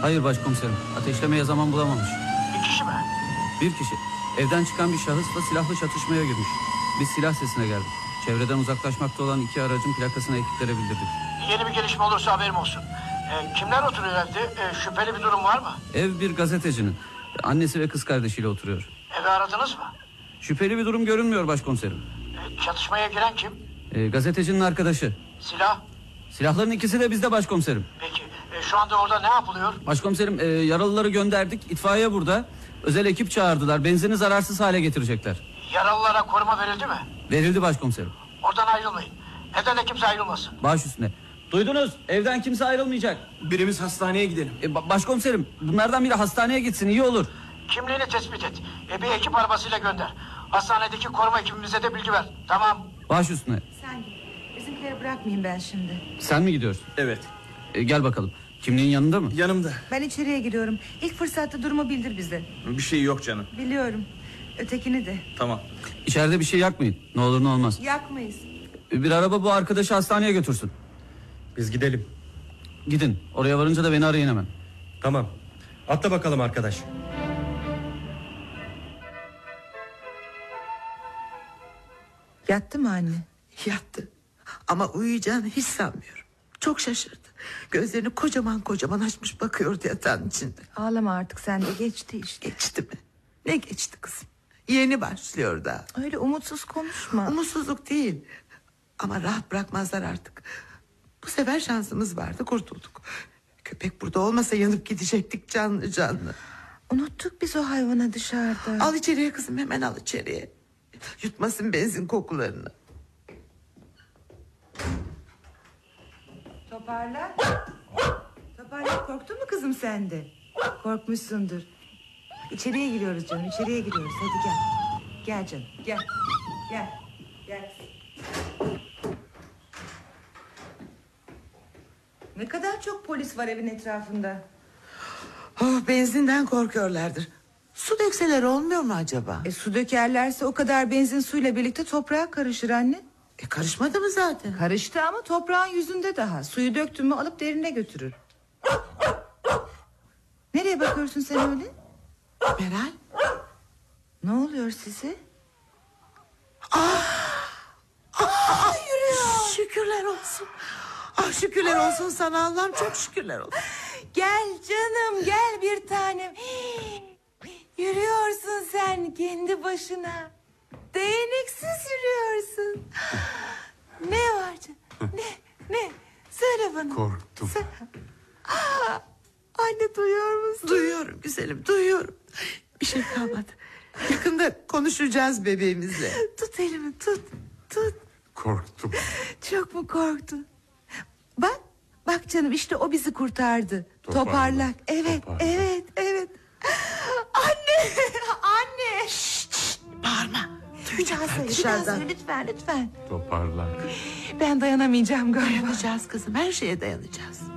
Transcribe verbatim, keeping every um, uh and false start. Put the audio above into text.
Hayır başkomiserim. Ateşlemeye zaman bulamamış. Bir kişi mi? Bir kişi. Evden çıkan bir şahısla silahlı çatışmaya girmiş. Biz silah sesine geldik. Çevreden uzaklaşmakta olan iki aracın plakasını ekiplere bildirdik. Yeni bir gelişme olursa haberim olsun. Ee, kimler oturuyor evde? Ee, şüpheli bir durum var mı? Ev bir gazetecinin. Annesi ve kız kardeşiyle oturuyor. Evi aradınız mı? Şüpheli bir durum görünmüyor başkomiserim. Ee, çatışmaya giren kim? Ee, gazetecinin arkadaşı. Silah? Silahların ikisi de bizde başkomiserim. Peki e, şu anda orada ne yapılıyor? Başkomiserim e, yaralıları gönderdik. İtfaiye burada. Özel ekip çağırdılar. Benzini zararsız hale getirecekler. Yaralılara koruma verildi mi? Verildi başkomiserim. Oradan ayrılmayın. Evden de kimse ayrılmasın. Baş üstüne. Duydunuz? Evden kimse ayrılmayacak. Birimiz hastaneye gidelim. E, ba- başkomiserim bunlardan biri hastaneye gitsin, iyi olur. Kimliğini tespit et. E, bir ekip arabasıyla gönder. Hastanedeki koruma ekibimize de bilgi ver. Tamam. Baş üstüne. Sen git. Bizimkileri bırakmayayım ben şimdi. Sen mi gidiyorsun? Evet. E, gel bakalım. Kimliğin yanında mı? Yanımda. Ben içeriye giriyorum. İlk fırsatta durumu bildir bize. Bir şey yok canım. Biliyorum. Ötekini de. Tamam. İçeride bir şey yakmayın. Ne olur ne olmaz. Yakmayız. E, bir araba bu arkadaşı hastaneye götürsün. Biz gidelim. Gidin. Oraya varınca da beni arayın hemen. Tamam. Atla bakalım arkadaş. Yattı mı anne? Yattı. Ama uyuyacağını hiç sanmıyorum. Çok şaşırdı. Gözlerini kocaman kocaman açmış bakıyordu yatağın içinde. Ağlama artık sen de, geçti işte. Geçti mi? Ne geçti kızım? Yeni başlıyor daha. Öyle umutsuz konuşma. Umutsuzluk değil. Ama rahat bırakmazlar artık. Bu sefer şansımız vardı, kurtulduk. Köpek burada olmasa yanıp gidecektik canlı canlı. Unuttuk biz o hayvanı dışarıda. Al içeriye kızım, hemen al içeriye. Yutmasın benzin kokularını. Toparla. Toparla, korktun mu kızım sen de? Korkmuşsundur. İçeriye giriyoruz canım, içeriye giriyoruz. Hadi gel. Gel canım, gel. Gel. Gel. Ne kadar çok polis var evin etrafında. Oh, benzinden korkuyorlardır. Su dökseler olmuyor mu acaba? E, su dökerlerse o kadar benzin suyla birlikte toprağa karışır anne. E, karışmadı mı zaten? Karıştı ama toprağın yüzünde daha. Suyu döktün mü alıp derine götürür. Nereye bakıyorsun sen öyle? Meral. Ne oluyor size? Ah, ah, yürüyor. Şükürler olsun. Ah, şükürler olsun sana Allah'ım, çok şükürler olsun. Gel canım, gel bir tanem. Yürüyorsun sen kendi başına. Değneksiz yürüyorsun. Ne var canım? Ne? Ne? Söyle bana. Korktum. Söyle. Aa, anne duyuyor musun? Duyuyorum güzelim, duyuyorum. Bir şey kalmadı. Yakında konuşacağız bebeğimizle. Tut elimi, tut. Tut. Korktum. Çok mu korktun? Bak, bak canım, işte o bizi kurtardı. Toparlak. Toparlak. Evet, Toparlak. evet, evet. Anne, anne. Şşt, şşt, bağırma. Bir daha Duyacaklar söyle, bir daha dışarıdan. söyle lütfen, lütfen. Toparlak. Ben dayanamayacağım galiba. Dayanacağız kızım, her şeye dayanacağız.